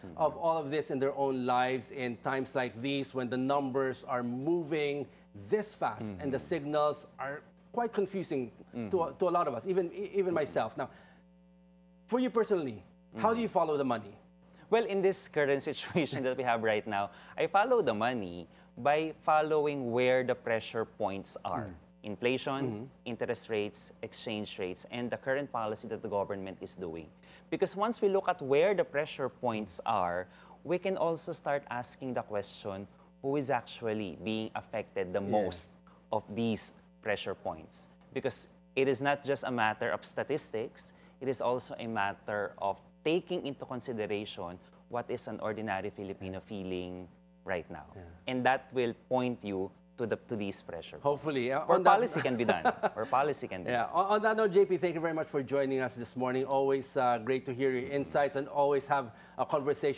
of all of this in their own lives in times like these when the numbers are moving this fast and the signals are quite confusing to a lot of us, even myself. Now, for you personally, how do you follow the money? Well, in this current situation that we have right now, I follow the money by following where the pressure points are. Inflation, interest rates, exchange rates, and the current policy that the government is doing. Because once we look at where the pressure points are, we can also start asking the question, who is actually being affected the most of these pressure points? Because it is not just a matter of statistics, it is also a matter of taking into consideration what is an ordinary Filipino feeling right now. And that will point you to these pressure. Hopefully. Or policy can be done. Or policy can be done. On that note, JP, thank you very much for joining us this morning. Always great to hear your insights and always have a conversation